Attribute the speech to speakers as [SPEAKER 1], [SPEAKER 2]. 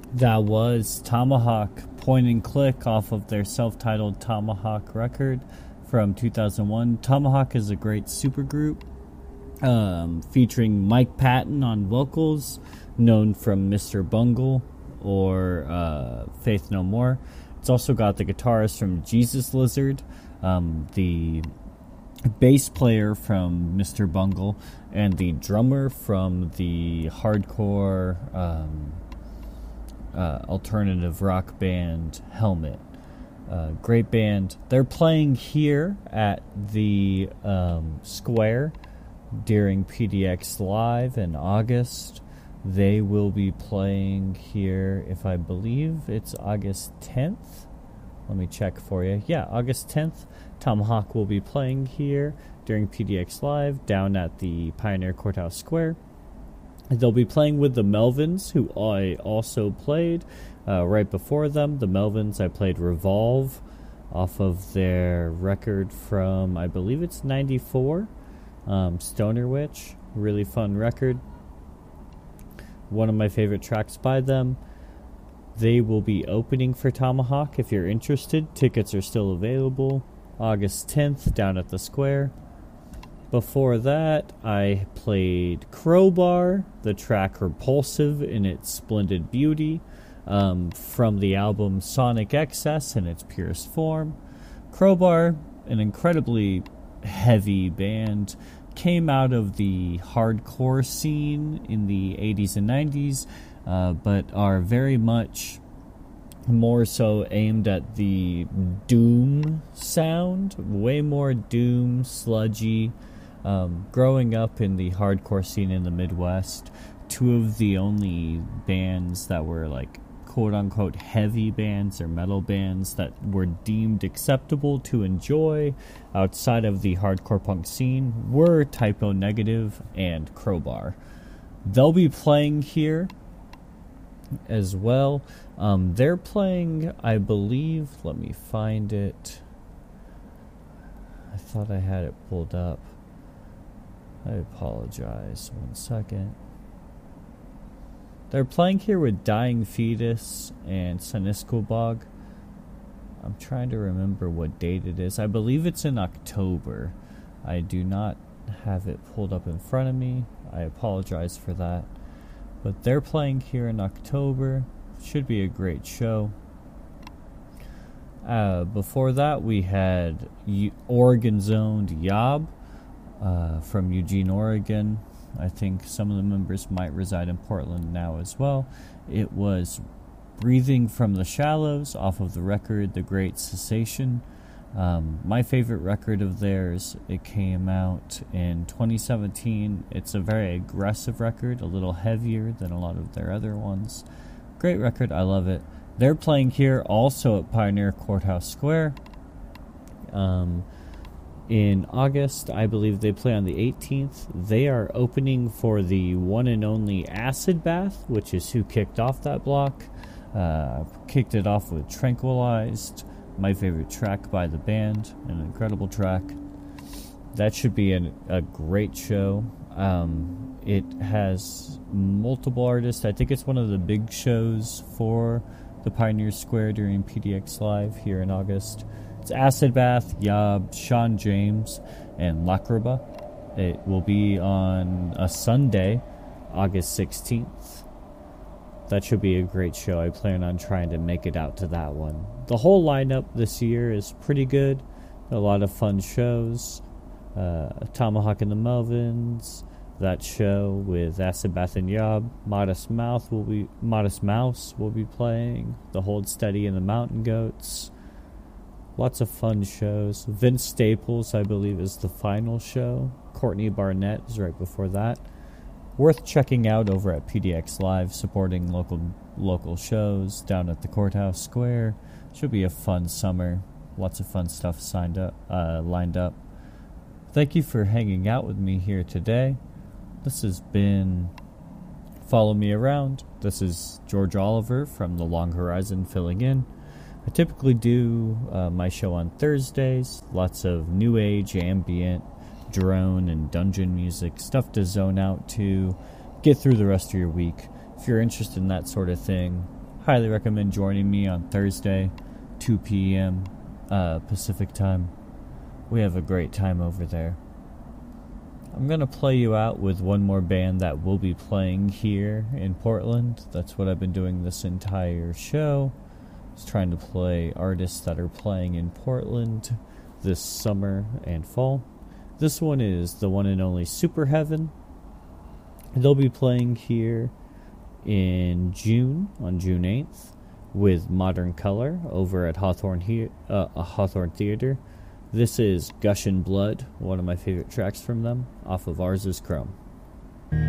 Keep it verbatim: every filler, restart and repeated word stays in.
[SPEAKER 1] That was Tomahawk, point and click off of their self-titled Tomahawk record from two thousand one. Tomahawk is a great supergroup um, featuring Mike Patton on vocals, known from Mister Bungle or uh, Faith No More. It's also got the guitarist from Jesus Lizard, um, the bass player from Mister Bungle, and the drummer from the hardcore um, uh, alternative rock band Helmet. Uh, great band. They're playing here at the um, Square during P D X Live in August. They will be playing here, if I believe it's August tenth. Let me check for you. Yeah, August tenth. Tomahawk will be playing here during P D X Live down at the Pioneer Courthouse Square. They'll be playing with the Melvins, who I also played uh, right before them. The Melvins, I played Revolve off of their record from, I believe it's ninety-four, um, Stoner Witch. Really fun record. One of my favorite tracks by them. They will be opening for Tomahawk. If you're interested, tickets are still available. August tenth down at the Square. Before that, I played Crowbar, the track Repulsive in its splendid beauty, um, from the album Sonic Excess in its purest form. Crowbar, an incredibly heavy band, came out of the hardcore scene in the eighties and nineties, uh, but are very much more so aimed at the doom sound, way more doom, sludgy. Um, growing up in the hardcore scene in the Midwest, two of the only bands that were like quote-unquote heavy bands or metal bands that were deemed acceptable to enjoy outside of the hardcore punk scene were Typo Negative and Crowbar. They'll be playing here as well. Um, they're playing, I believe, let me find it. I thought I had it pulled up. I apologize. One second. They're playing here with Dying Fetus and Saniskobog. I'm trying to remember what date it is. I believe it's in October. I do not have it pulled up in front of me. I apologize for that. But they're playing here in October. Should be a great show. Uh, before that, we had Oregon-zoned Yob uh, from Eugene, Oregon. I think some of the members might reside in Portland now as well. It was Breathing from the Shallows off of the record The Great Cessation. Um, my favorite record of theirs. It came out in twenty seventeen. It's a very aggressive record, a little heavier than a lot of their other ones. Great record, I love it. They're playing here also at Pioneer Courthouse Square. Um, in August, I believe they play on the eighteenth. They are opening for the one and only Acid Bath, which is who kicked off that block. Uh, kicked it off with Tranquilized, my favorite track by the band, an incredible track. That should be an, a great show. Um, it has multiple artists. I think it's one of the big shows for the Pioneer Square during P D X Live here in August. It's Acid Bath, Yob, Sean James, and Lacriba. It will be on a Sunday, August sixteenth. That should be a great show. I plan on trying to make it out to that one. The whole lineup this year is pretty good. A lot of fun shows. Uh, Tomahawk and the Melvins. That show with Acid Bath and Yob. Modest Mouth will be Modest Mouse will be playing. The Hold Steady and the Mountain Goats. Lots of fun shows. Vince Staples, I believe, is the final show. Courtney Barnett is right before that. Worth checking out over at P D X Live, supporting local local shows down at the Courthouse Square. Should be a fun summer. Lots of fun stuff signed up, uh, lined up. Thank you for hanging out with me here today. This has been Follow Me Around. This is George Oliver from The Long Horizon filling in. I typically do uh, my show on Thursdays. Lots of new age, ambient, drone, and dungeon music. Stuff to zone out to, get through the rest of your week. If you're interested in that sort of thing, highly recommend joining me on Thursday, two p.m. Uh, Pacific time. We have a great time over there. I'm going to play you out with one more band that will be playing here in Portland. That's what I've been doing this entire show. Just trying to play artists that are playing in Portland this summer and fall. This one is the one and only Super Heaven. They'll be playing here in June, on June eighth, with Modern Color over at Hawthorne, he- uh, Hawthorne Theater. This is Gush and Blood, one of my favorite tracks from them, off of Ours is Chrome.